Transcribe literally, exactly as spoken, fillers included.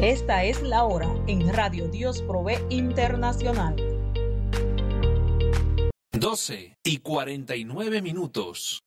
Esta es la hora en Radio Dios Provee Internacional. doce y cuarenta y nueve minutos.